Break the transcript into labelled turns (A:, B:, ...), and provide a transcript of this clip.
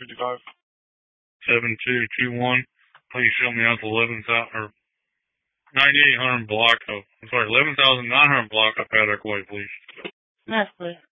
A: 55.
B: 7221. Please show me out the 11,000 or 9800 block of, I'm sorry, 11,900 block of Paddock Way, please.
C: Yes, please.